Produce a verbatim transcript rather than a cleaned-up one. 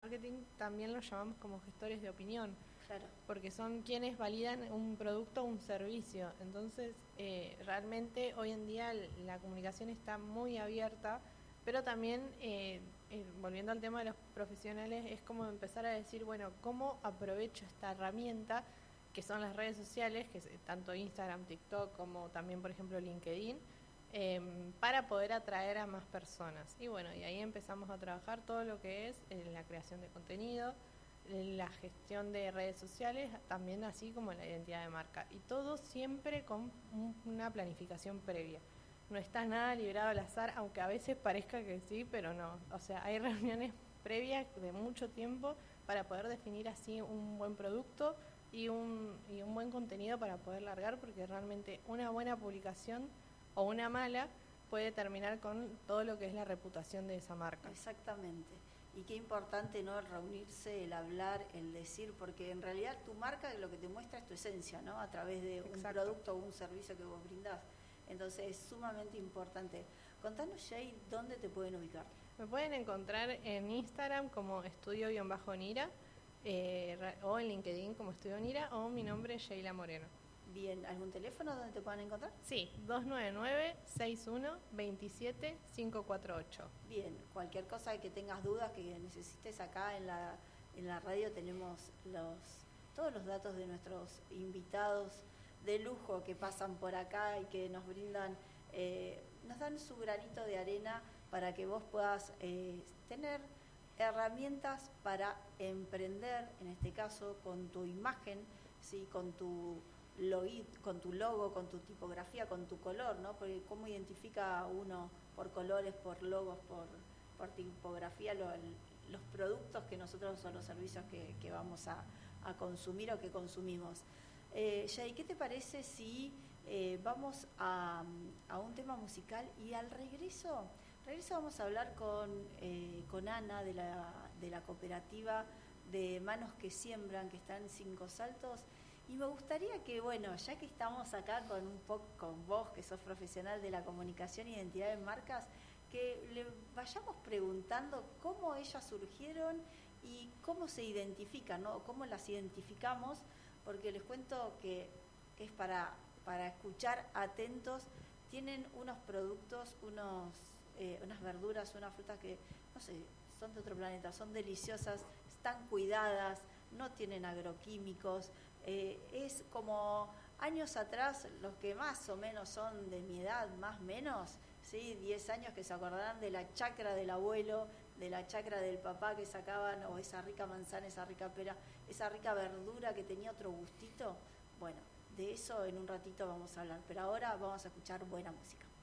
marketing también los llamamos como gestores de opinión. Claro. Porque son quienes validan un producto o un servicio. Entonces, eh, realmente hoy en día la comunicación está muy abierta, pero también, eh, eh, volviendo al tema de los profesionales, es como empezar a decir, bueno, ¿cómo aprovecho esta herramienta que son las redes sociales, que es tanto Instagram, TikTok, como también, por ejemplo, LinkedIn, eh, para poder atraer a más personas? Y bueno, y ahí empezamos a trabajar todo lo que es eh, la creación de contenido, la gestión de redes sociales, también así como la identidad de marca, y todo siempre con un, una planificación previa. No está nada librado al azar, aunque a veces parezca que sí, pero no. O sea, hay reuniones previas de mucho tiempo para poder definir así un buen producto y un, y un buen contenido para poder largar, porque realmente una buena publicación o una mala puede terminar con todo lo que es la reputación de esa marca. Exactamente. Y qué importante, ¿no?, el reunirse, el hablar, el decir, porque en realidad tu marca lo que te muestra es tu esencia, ¿no?, a través de Exacto. un producto o un servicio que vos brindás. Entonces es sumamente importante. Contanos, Jay, ¿dónde te pueden ubicar? Me pueden encontrar en Instagram como estudio-nira, eh, o en LinkedIn como Estudio Nira, o mi nombre es Sheila Moreno. Bien, ¿algún teléfono donde te puedan encontrar? Sí, dos nueve nueve, seis uno, dos siete, cinco cuatro ocho. Bien, cualquier cosa que tengas dudas, que necesites, acá en la, en la radio tenemos los todos los datos de nuestros invitados de lujo que pasan por acá y que nos brindan, eh, nos dan su granito de arena para que vos puedas eh, tener herramientas para emprender, en este caso con tu imagen, ¿sí?, con tu Logo, con tu logo, con tu tipografía, con tu color, ¿no? Porque cómo identifica uno por colores, por logos, por, por tipografía lo, el, los productos que nosotros o los servicios que, que vamos a, a consumir o que consumimos. Eh, Jay, ¿qué te parece si eh, vamos a, a un tema musical y al regreso, regreso vamos a hablar con, eh, con Ana de la, de la cooperativa de Manos que Siembran, que está en Cinco Saltos? Y me gustaría que, bueno, ya que estamos acá con un poco con vos, que sos profesional de la comunicación e identidad de marcas, que le vayamos preguntando cómo ellas surgieron y cómo se identifican, ¿no? Cómo las identificamos, porque les cuento que, que es para, para escuchar atentos. Tienen unos productos, unos, eh, unas verduras, unas frutas que, no sé, son de otro planeta, son deliciosas, están cuidadas, no tienen agroquímicos. Eh, es como años atrás, los que más o menos son de mi edad, más o menos, ¿sí?, diez años, que se acordarán de la chacra del abuelo, de la chacra del papá que sacaban, o esa rica manzana, esa rica pera, esa rica verdura que tenía otro gustito. Bueno, de eso en un ratito vamos a hablar, pero ahora vamos a escuchar buena música.